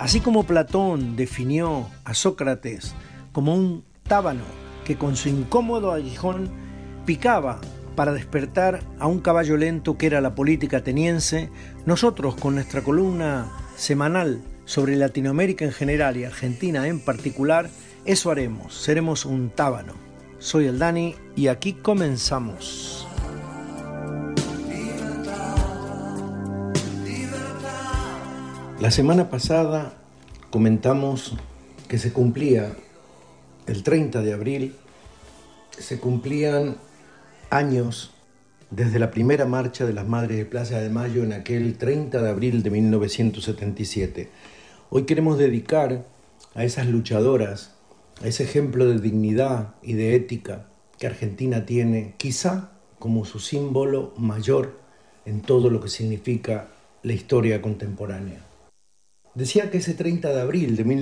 Así como Platón definió a Sócrates como un tábano que con su incómodo aguijón picaba para despertar a un caballo lento que era la política ateniense, nosotros con nuestra columna semanal sobre Latinoamérica en general y Argentina en particular, eso haremos, seremos un tábano. Soy el Dani y aquí comenzamos. La semana pasada comentamos que se cumplía el 30 de abril, se cumplían años desde la primera marcha de las Madres de Plaza de Mayo en aquel 30 de abril de 1977. Hoy queremos dedicar a esas luchadoras, a ese ejemplo de dignidad y de ética que Argentina tiene, quizá como su símbolo mayor en todo lo que significa la historia contemporánea. Decía que ese 30 de abril de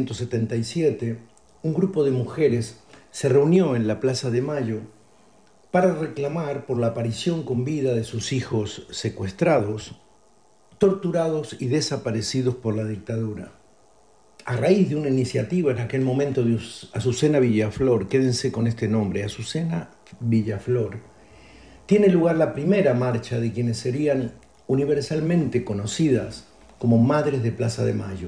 1977, un grupo de mujeres se reunió en la Plaza de Mayo para reclamar por la aparición con vida de sus hijos secuestrados, torturados y desaparecidos por la dictadura. A raíz de una iniciativa en aquel momento de Azucena Villaflor, quédense con este nombre, Azucena Villaflor, tiene lugar la primera marcha de quienes serían universalmente conocidas como Madres de Plaza de Mayo.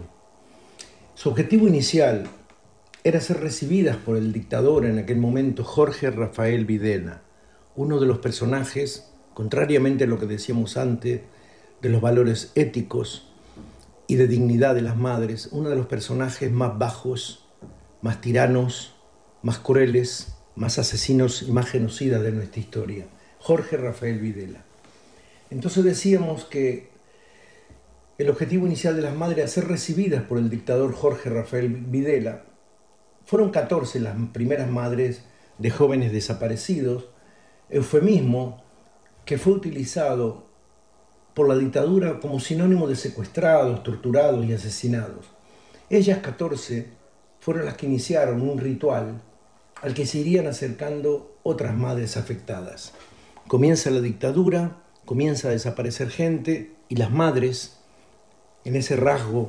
Su objetivo inicial era ser recibidas por el dictador en aquel momento Jorge Rafael Videla, uno de los personajes, contrariamente a lo que decíamos antes, de los valores éticos y de dignidad de las madres, uno de los personajes más bajos, más tiranos, más crueles, más asesinos y más genocidas de nuestra historia, Jorge Rafael Videla. Entonces decíamos que el objetivo inicial de las madres era ser recibidas por el dictador Jorge Rafael Videla. Fueron 14 las primeras madres de jóvenes desaparecidos, eufemismo que fue utilizado por la dictadura como sinónimo de secuestrados, torturados y asesinados. Ellas 14 fueron las que iniciaron un ritual al que se irían acercando otras madres afectadas. Comienza la dictadura, comienza a desaparecer gente y las madres, en ese rasgo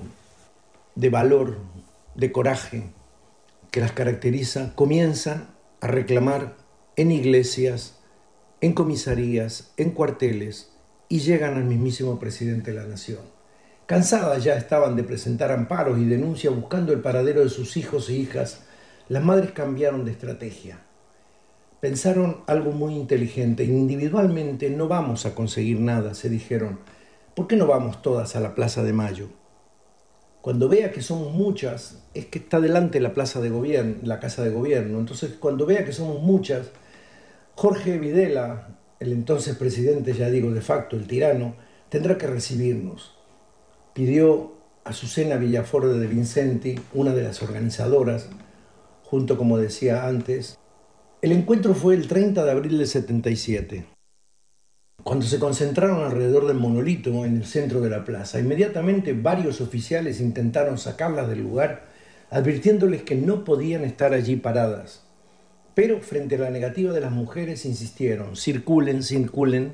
de valor, de coraje que las caracteriza, comienzan a reclamar en iglesias, en comisarías, en cuarteles y llegan al mismísimo presidente de la nación. Cansadas ya estaban de presentar amparos y denuncias buscando el paradero de sus hijos e hijas, las madres cambiaron de estrategia. Pensaron algo muy inteligente: individualmente no vamos a conseguir nada, se dijeron. ¿Por qué no vamos todas a la Plaza de Mayo? Cuando vea que somos muchas, es que está delante la Plaza de Gobierno, la Casa de Gobierno. Entonces, cuando vea que somos muchas, Jorge Videla, el entonces presidente, ya digo de facto, el tirano, tendrá que recibirnos. Pidió a Azucena Villaflor de Vincenti, una de las organizadoras, junto, como decía antes. El encuentro fue el 30 de abril del 77. Cuando se concentraron alrededor del monolito en el centro de la plaza, inmediatamente varios oficiales intentaron sacarlas del lugar, advirtiéndoles que no podían estar allí paradas. Pero frente a la negativa de las mujeres insistieron: circulen, circulen.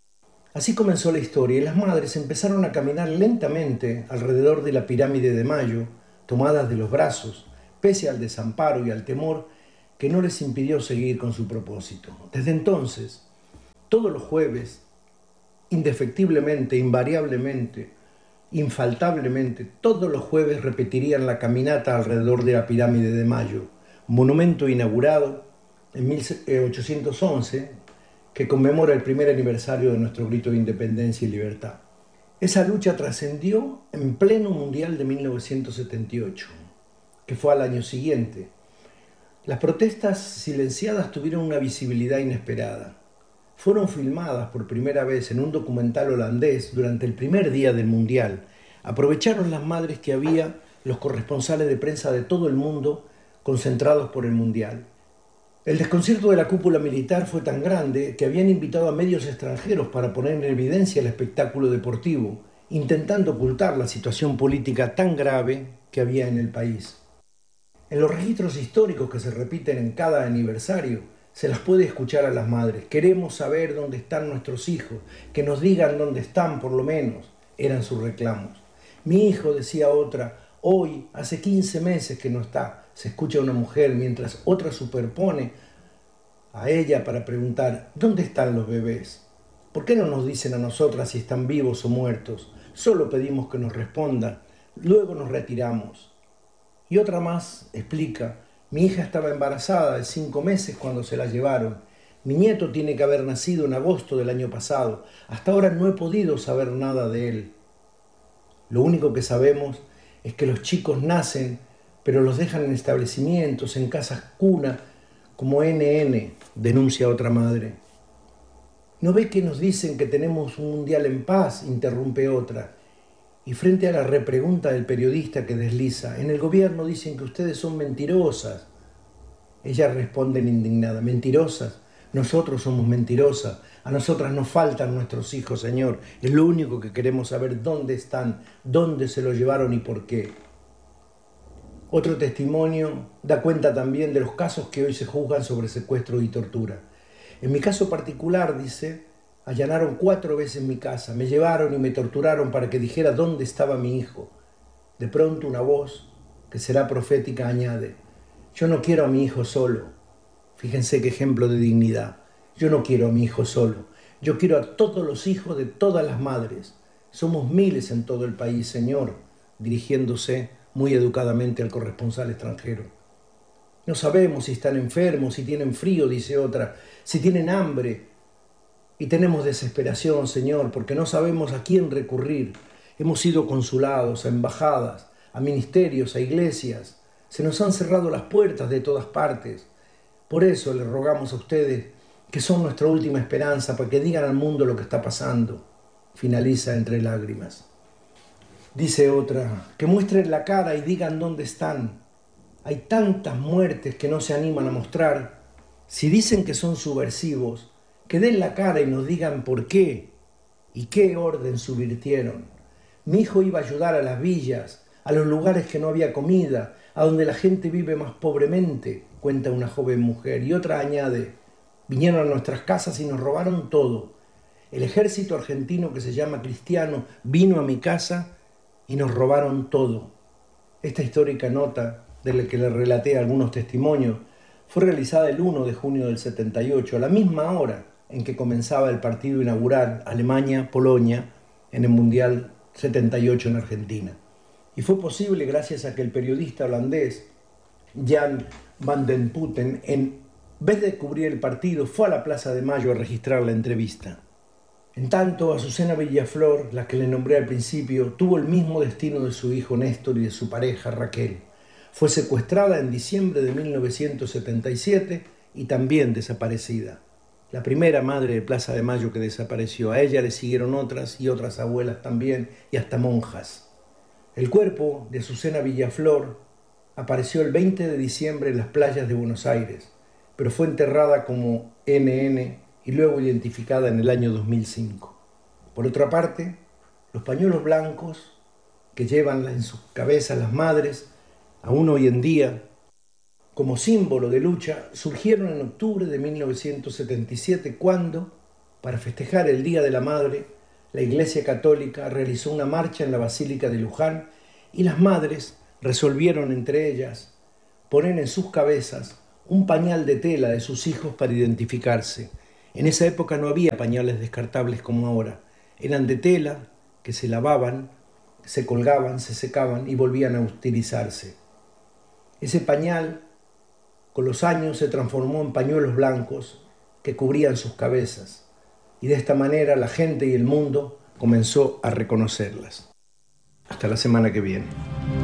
Así comenzó la historia y las madres empezaron a caminar lentamente alrededor de la pirámide de Mayo, tomadas de los brazos, pese al desamparo y al temor que no les impidió seguir con su propósito. Desde entonces, todos los jueves, indefectiblemente, invariablemente, infaltablemente, todos los jueves repetirían la caminata alrededor de la pirámide de Mayo, monumento inaugurado en 1811 que conmemora el primer aniversario de nuestro grito de independencia y libertad. Esa lucha trascendió en pleno mundial de 1978, que fue al año siguiente. Las protestas silenciadas tuvieron una visibilidad inesperada. Fueron filmadas por primera vez en un documental holandés durante el primer día del Mundial. Aprovecharon las madres que había, los corresponsales de prensa de todo el mundo, concentrados por el Mundial. El desconcierto de la cúpula militar fue tan grande que habían invitado a medios extranjeros para poner en evidencia el espectáculo deportivo, intentando ocultar la situación política tan grave que había en el país. En los registros históricos que se repiten en cada aniversario, se las puede escuchar a las madres: queremos saber dónde están nuestros hijos, que nos digan dónde están por lo menos, eran sus reclamos. Mi hijo, decía otra, Hoy, hace 15 meses que no está. Se escucha a una mujer mientras otra superpone a ella para preguntar, ¿dónde están los bebés? ¿Por qué no nos dicen a nosotras si están vivos o muertos? Solo pedimos que nos respondan, luego nos retiramos. Y otra más explica, mi hija estaba embarazada de 5 meses cuando se la llevaron. Mi nieto tiene que haber nacido en agosto del año pasado. Hasta ahora no he podido saber nada de él. Lo único que sabemos es que los chicos nacen, pero los dejan en establecimientos, en casas cuna, como NN, denuncia otra madre. ¿No ve que nos dicen que tenemos un mundial en paz?, interrumpe otra. Y frente a la repregunta del periodista que desliza, en el gobierno dicen que ustedes son mentirosas. Ellas responden indignada, ¿mentirosas? Nosotros somos mentirosas. A nosotras nos faltan nuestros hijos, Señor. Es lo único que queremos saber, dónde están, dónde se los llevaron y por qué. Otro testimonio da cuenta también de los casos que hoy se juzgan sobre secuestro y tortura. En mi caso particular, dice, allanaron 4 veces mi casa, me llevaron y me torturaron para que dijera dónde estaba mi hijo. De pronto una voz, que será profética, añade, yo no quiero a mi hijo solo. Fíjense qué ejemplo de dignidad. Yo no quiero a mi hijo solo. Yo quiero a todos los hijos de todas las madres. Somos miles en todo el país, Señor, dirigiéndose muy educadamente al corresponsal extranjero. No sabemos si están enfermos, si tienen frío, dice otra, si tienen hambre. Y tenemos desesperación, Señor, porque no sabemos a quién recurrir. Hemos ido a consulados, a embajadas, a ministerios, a iglesias. Se nos han cerrado las puertas de todas partes. Por eso les rogamos a ustedes, que son nuestra última esperanza, para que digan al mundo lo que está pasando. Finaliza entre lágrimas. Dice otra, que muestren la cara y digan dónde están. Hay tantas muertes que no se animan a mostrar. Si dicen que son subversivos, que den la cara y nos digan por qué y qué orden subvirtieron. Mi hijo iba a ayudar a las villas, a los lugares que no había comida, a donde la gente vive más pobremente, cuenta una joven mujer. Y otra añade, vinieron a nuestras casas y nos robaron todo. El ejército argentino, que se llama Cristiano, vino a mi casa y nos robaron todo. Esta histórica nota, de la que le relaté algunos testimonios, fue realizada el 1 de junio del 78, a la misma hora en que comenzaba el partido inaugural Alemania-Polonia en el Mundial 78 en Argentina. Y fue posible gracias a que el periodista holandés Jan van den Putten, en vez de cubrir el partido, fue a la Plaza de Mayo a registrar la entrevista. En tanto, Azucena Villaflor, la que le nombré al principio, tuvo el mismo destino de su hijo Néstor y de su pareja Raquel. Fue secuestrada en diciembre de 1977 y también desaparecida. La primera madre de Plaza de Mayo que desapareció. A ella le siguieron otras y otras abuelas también, y hasta monjas. El cuerpo de Azucena Villaflor apareció el 20 de diciembre en las playas de Buenos Aires, pero fue enterrada como NN y luego identificada en el año 2005. Por otra parte, los pañuelos blancos que llevan en sus cabezas las madres, aún hoy en día, como símbolo de lucha, surgieron en octubre de 1977 cuando, para festejar el Día de la Madre, la Iglesia Católica realizó una marcha en la Basílica de Luján y las madres resolvieron entre ellas poner en sus cabezas un pañal de tela de sus hijos para identificarse. En esa época no había pañales descartables como ahora. Eran de tela que se lavaban, se colgaban, se secaban y volvían a utilizarse. Ese pañal, con los años, se transformó en pañuelos blancos que cubrían sus cabezas. Y de esta manera la gente y el mundo comenzó a reconocerlas. Hasta la semana que viene.